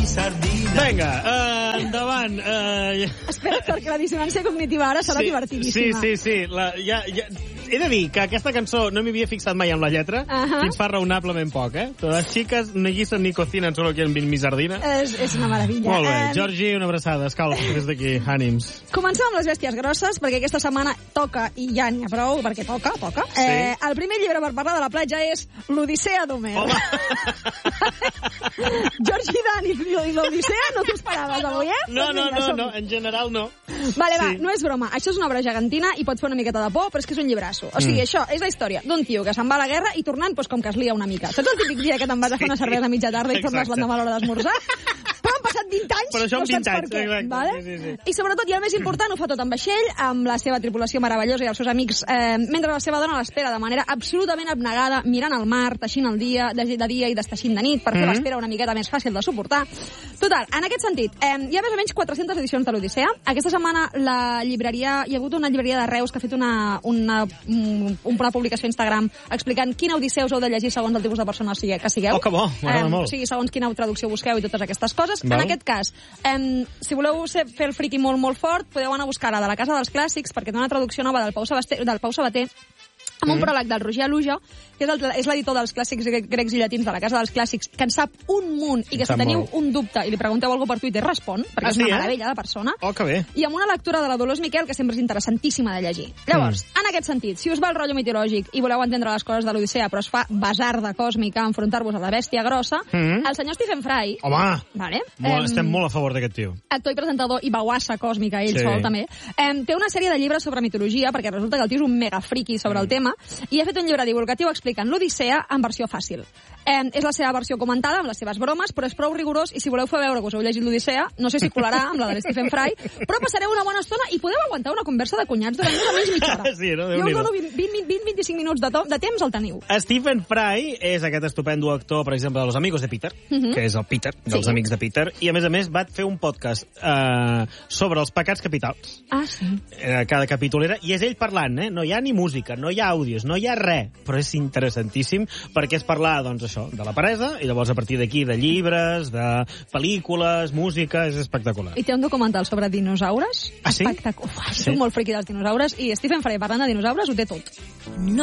Vinga, endavant. Espera, perquè la dissonància cognitiva ara serà divertidíssima. Sí. He de dir que aquesta cançó no m'hi havia fixat mai en la lletra, fins fa raonablement poc, eh? Todas las chicas no guisen ni cocinan, solo quieren mi sardina. És una meravella. Molt bé. Georgi, una abraçada. Escalf, des d'aquí. Ànims. Comencem amb les bèsties grosses, perquè aquesta setmana toca, i ja n'hi ha prou, perquè toca. Sí. El primer llibre per parlar de la platja és l'Odissea d'Homer. Georgi Dan i l'Odissea no t'ho esperaves avui, eh? No, en general no. Vale, va, no és broma. Això és una obra gegantina i pot fer una miqueta de por, però és que és un llibrasso. O sigui, això és la història d'un tio que se'n va a la guerra i tornant, doncs, com que es lia una mica. Saps el típic dia que te'n vas a fer una cervesa a mitja tarda i tornes l'endemà a l'hora d'esmorzar? Però han passat 20 anys, però això no saps per què. Vale? Sí. I sobretot, i el més important, ho fa tot en vaixell, amb la seva tripulació meravellosa i els seus amics, mentre la seva dona l'espera de manera absolutament abnegada, mirant el mar, teixint el dia, de dia i desteixint de nit, per fer l'espera una miqueta més fàcil de suportar. Total, en aquest sentit, hi ha més o menys 400 edicions de l'Odissea. Aquesta setmana hi ha hagut una llibreria de Reus que ha fet una publicació a Instagram explicant quina Odissea us heu de llegir segons el tipus de persona que sigueu. Oh, que bo, m'agrada molt. O sigui, segons quina traducció busqueu i totes aquestes coses. Val. En aquest cas, si voleu fer el friqui molt, molt fort, podeu anar a buscar la de la Casa dels Clàssics, perquè té una traducció nova del Pau Sabater, amb un pròleg del Roger Aluja, que és l'editor dels clàssics grecs i llatins de la Casa dels Clàssics, que en sap un munt i que si teniu un dubte i li pregunteu alguna per Twitter respon, perquè és una meravella de persona. Oh, que bé. I amb una lectura de la Dolors Miquel, que sempre és interessantíssima de llegir. Llavors, en aquest sentit, si us va el rotllo mitològic i voleu entendre les coses de l'Odissea, però es fa basarda còsmica a enfrontar-vos a la bèstia grossa, el senyor Stephen Fry... Home! Vale? Estem molt a favor d'aquest tio. Actor i presentador i bauassa còsmica, ell sol també. Té una sèrie de llibres sobre mitologia, perquè resulta que el tio és un mega friki sobre el tema, i ha fet un llibre divulgatiu explicant l'Odissea en versió fàcil. És la seva versió comentada, amb les seves bromes, però és prou rigorós, i si voleu fer veure que us heu llegit l'Odissea, no sé si colarà amb la de Stephen Fry, però passareu una bona estona i podeu aguantar una conversa de cunyats durant més o menys mitja hora. Sí, no? Jo us dono 20-25 minuts de temps, el teniu. Stephen Fry és aquest estupendo actor, per exemple, de Los Amigos de Peter, que és el Peter, dels Amics de Peter, i a més va fer un podcast sobre els pecats capitals. Ah, sí. Cada capítol era, i és ell parlant, no hi ha ni música, no hi ha àudios, no hi ha res, però és interessantíssim perquè és parlar, doncs, això, de la peresa, i llavors a partir d'aquí de llibres, de pel·lícules, música, és espectacular. I té un documental sobre dinosaures. Ah, sí? Espectacular. Soc molt friqui dels dinosaures, i Stephen Fry parlant de dinosaures ho té tot.